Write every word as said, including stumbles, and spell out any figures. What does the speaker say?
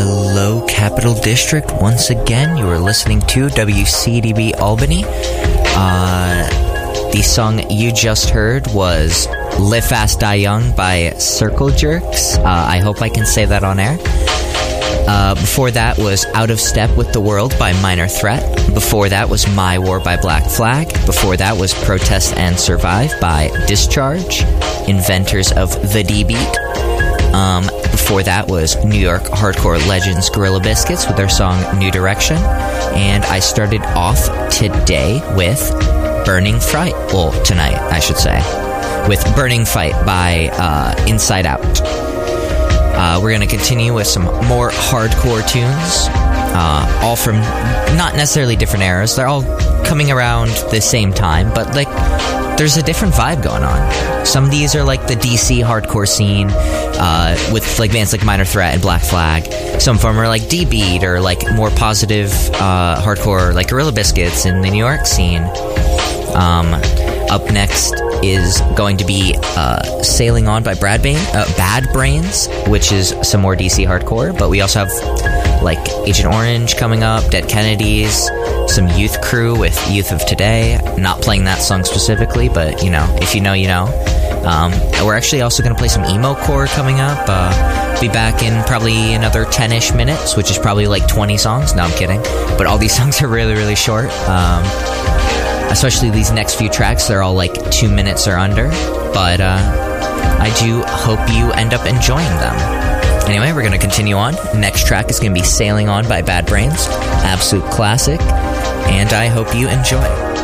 Hello, Capital District. Once again, you are listening to W C D B Albany. Uh, the song you just heard was Live Fast, Die Young by Circle Jerks. Uh, I hope I can say that on air. Uh, before that was Out of Step with the World by Minor Threat. Before that was My War by Black Flag. Before that was Protest and Survive by Discharge, inventors of the D-Beat. Um, before that was New York hardcore legends Gorilla Biscuits with their song New Direction. And I started off today with Burning Fright. Well, tonight, I should say. With Burning Fight by uh, Inside Out. Uh, we're going to continue with some more hardcore tunes, uh, all from not necessarily different eras. They're all coming around the same time, but like there's a different vibe going on. Some of these are like the D C hardcore scene uh, with like bands like Minor Threat and Black Flag. Some of them are like D-Beat or like more positive uh, hardcore like Gorilla Biscuits in the New York scene. Um, up next is going to be uh, Sailing On by Brad Bane, uh, Bad Brains, which is some more D C hardcore, but we also have like Agent Orange coming up, Dead Kennedys, some Youth Crew with Youth of Today. Not playing that song specifically, but you know, if you know, you know. Um, we're actually also going to play some emo core coming up. Uh, be back in probably another ten-ish minutes, which is probably like twenty songs. No, I'm kidding. But all these songs are really, really short. Um, especially these next few tracks, they're all like two minutes or under. But uh, I do hope you end up enjoying them. Anyway, we're going to continue on. Next track is going to be Sailing On by Bad Brains. Absolute classic. And I hope you enjoy.